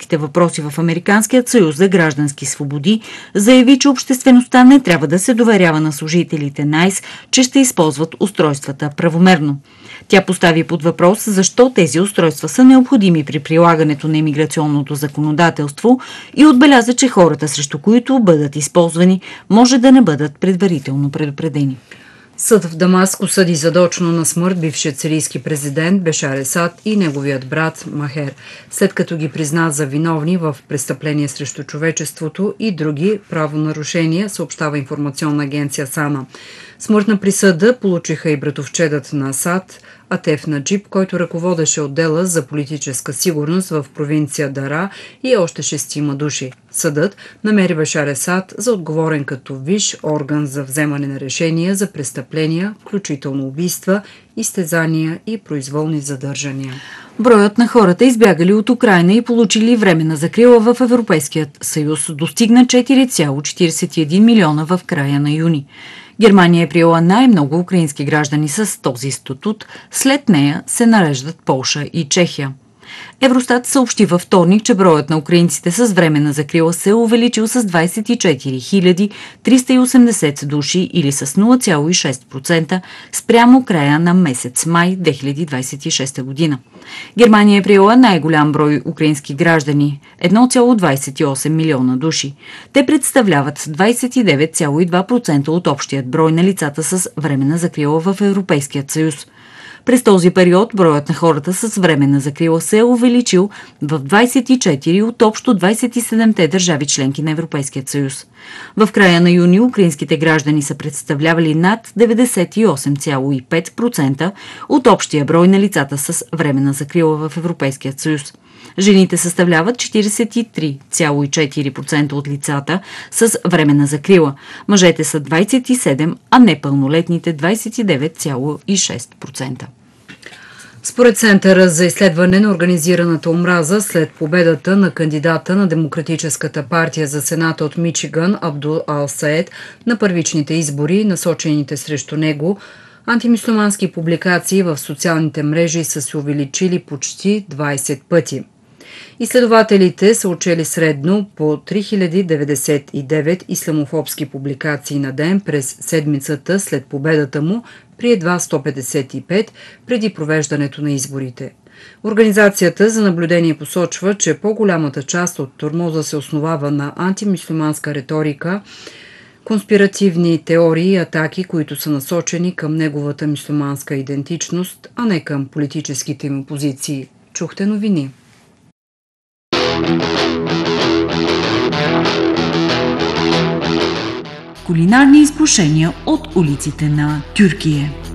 европейските въпроси в Американският съюз за граждански свободи, заяви, че обществеността не трябва да се доверява на служителите на ИС, че ще използват устройствата правомерно. Тя постави под въпрос защо тези устройства са необходими при прилагането на имиграционното законодателство и отбеляза, че хората, срещу които бъдат използвани, може да не бъдат предварително предупредени. Съд в Дамаск осъди задочно на смърт бившият сирийски президент Бешар Асад и неговият брат Махер, след като ги призна за виновни в престъпления срещу човечеството и други правонарушения, съобщава информационна агенция САНА. Смъртна присъда получиха и братовчедът на Асад, Атеф Наджиб, който ръководеше отдела за политическа сигурност в провинция Дара, и още 6 души. Съдът намери Бешар Асад за отговорен като висш орган за вземане на решения за престъпления, включително убийства, изтезания и произволни задържания. Броят на хората, избягали от Украйна и получили временна закрила в Европейският съюз, достигна 4,41 милиона в края на юни. Германия е приела най-много украински граждани с този статут, след нея се нареждат Полша и Чехия. Евростат съобщи във вторник, че броят на украинците с временна закрила се е увеличил с 24 380 души или с 0,6% спрямо края на месец май 2026 година. Германия е приела най-голям брой украински граждани – 1,28 милиона души. Те представляват 29,2% от общият брой на лицата с временна закрила в Европейският съюз. През този период броят на хората с временна закрила се е увеличил в 24 от общо 27-те държави членки на Европейския съюз. В края на юни украинските граждани са представлявали над 98,5% от общия брой на лицата с временна закрила в Европейския съюз. Жените съставляват 43,4% от лицата с временна закрила. Мъжете са 27%, а непълнолетните 29,6%. Според Центъра за изследване на организираната омраза, след победата на кандидата на Демократическата партия за Сената от Мичиган Абдул Ал-Саед на първичните избори, насочените срещу него, антимюсюлмански публикации в социалните мрежи са се увеличили почти 20 пъти. Изследователите са учели средно по 3099 исламофобски публикации на ден през седмицата след победата му при едва 155 преди провеждането на изборите. Организацията за наблюдение посочва, че по-голямата част от тормоза се основава на антимюсюлманска риторика, конспиративни теории и атаки, които са насочени към неговата мюсюлманска идентичност, а не към политическите му позиции. Чухте новини. Кулинарни изкушения от улиците на Тюркия.